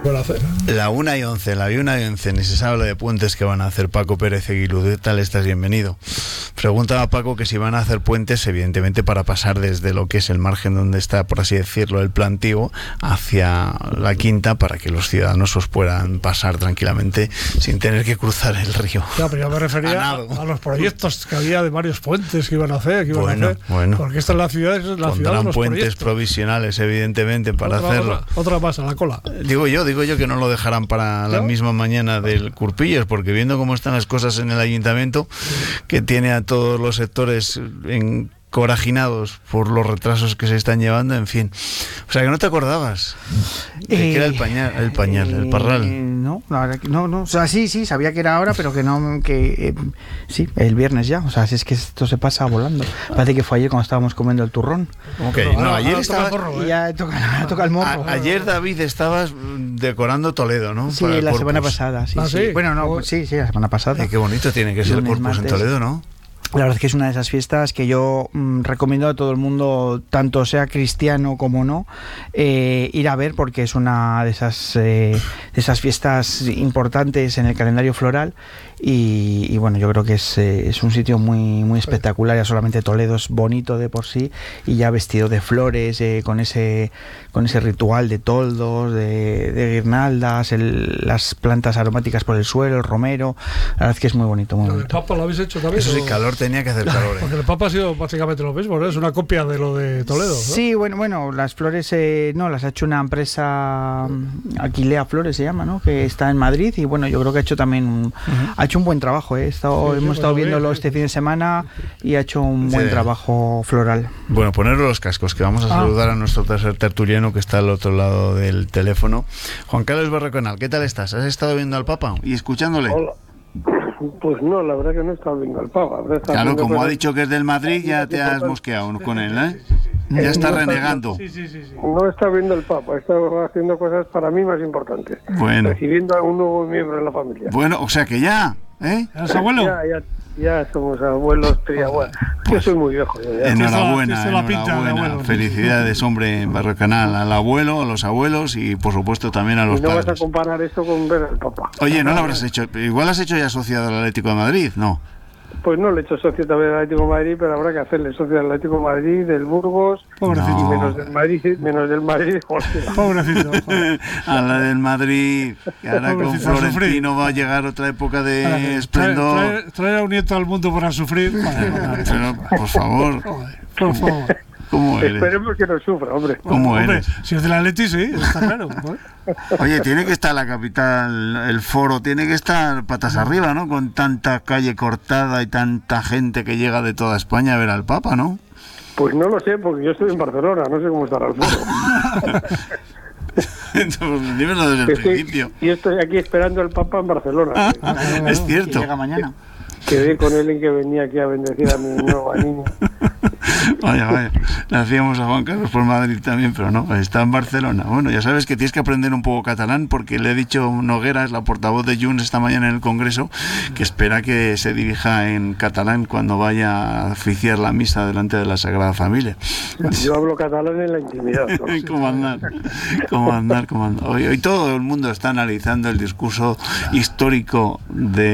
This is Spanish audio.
van a hacer. La 1:11, ni se sabe lo de puentes que van a hacer. Paco Pérez Eguiluz, ¿qué tal estás? Bienvenido. Preguntaba a Paco que si van a hacer puentes, evidentemente para pasar desde lo que es el margen donde está, por así decirlo, el plantío, hacia la Quinta, para que los ciudadanos os puedan pasar tranquilamente sin tener que cruzar el río. Ya, pero yo me refería a los proyectos que había de varios puentes que iban a hacer. Bueno. Porque esta es la ciudad de los puentes proyectos provisionales, evidentemente, para hacerlo. Otra más a la cola. Digo yo que no lo dejarán para la misma mañana del Curpillos, porque viendo cómo están las cosas en el ayuntamiento, que tiene a todos los sectores encorajinados por los retrasos que se están llevando, en fin. O sea, que no te acordabas de que era el Parral. No, la verdad que no. O sea, sí, sabía que era ahora, pero que no, sí, el viernes ya. O sea, si es que esto se pasa volando. Parece que fue ayer cuando estábamos comiendo el turrón. Okay. No, ayer estaba... Ya toca el morro. Ayer, David, estabas decorando Toledo, ¿no? Sí, la semana pasada, sí. ¿Sí? Bueno, no, sí, la semana pasada. Qué bonito tiene que ser el Corpus en Toledo, ¿no? La verdad es que es una de esas fiestas que yo recomiendo a todo el mundo, tanto sea cristiano como no, ir a ver, porque es una de esas fiestas importantes en el calendario floral. Y bueno, yo creo que es un sitio muy espectacular. Ya solamente Toledo es bonito de por sí, y ya vestido de flores, con ese ritual de toldos, de guirnaldas, las plantas aromáticas por el suelo, el romero. La verdad es que es muy bonito, muy bonito. ¿El Papa lo habéis hecho también? Eso sí, calor tenía que hacer calor. Porque el Papa ha sido básicamente lo mismo, ¿no? Es una copia de lo de Toledo, ¿no? Sí, bueno, las flores las ha hecho una empresa, Aquilea Flores se llama, ¿no? Que está en Madrid, y bueno, yo creo que ha hecho también ha hecho un buen trabajo, hemos estado viéndolo este fin de semana, y ha hecho un buen trabajo floral. Bueno, poneros los cascos, que vamos a saludar a nuestro tercer tertuliano que está al otro lado del teléfono. Juan Carlos Barraconal, ¿qué tal estás? ¿Has estado viendo al Papa y escuchándole? Hola. Pues no, la verdad que no he estado viendo al Papa. Claro, como ha dicho que es del Madrid, ya te has mosqueado con él, ¿eh? Ya está renegando. Sí. No he estado viendo al Papa, he estado haciendo cosas para mí más importantes. Bueno. Recibiendo a un nuevo miembro en la familia. Bueno, o sea que ya, ¿eh? ¿Eres abuelo? Ya somos abuelos, triabuelos. Yo soy muy viejo. Enhorabuena. Felicidades, hombre, Barraconal, al abuelo, a los abuelos y por supuesto también a los padres. No vas a comparar esto con ver al Papa. Oye, no lo habrás hecho, igual has hecho ya asociado al Atlético de Madrid, ¿no? Pues no le he hecho socio también al Atlético de Madrid, pero habrá que hacerle socio al Atlético de Madrid, del Burgos, pobrecito. Y menos del Madrid, Pobrecito. A la del Madrid, que ahora con Florentino va a llegar otra época de esplendor. Traer a un nieto al mundo para sufrir. Pero, por favor. Por favor. ¿Cómo eres? Esperemos que no sufra, hombre. ¿Cómo eres? Si es del Atleti, sí, está claro. Oye, tiene que estar la capital, el foro, tiene que estar patas arriba, ¿no? Con tanta calle cortada y tanta gente que llega de toda España a ver al Papa, ¿no? Pues no lo sé, porque yo estoy en Barcelona, no sé cómo estará el foro. Entonces, dímelo desde el principio. Yo estoy aquí esperando al Papa en Barcelona. Es cierto. Llega mañana. Quedé con él en que venía aquí a bendecir a mi nueva niña. Vaya, le hacíamos a Juan Carlos por Madrid también, pero no, está en Barcelona. Bueno, ya sabes que tienes que aprender un poco catalán, porque le he dicho Nogueras, la portavoz de Junts esta mañana en el Congreso, que espera que se dirija en catalán cuando vaya a oficiar la misa delante de la Sagrada Familia. Yo hablo catalán en la intimidad, ¿no? ¿Cómo andar? Hoy todo el mundo está analizando el discurso histórico de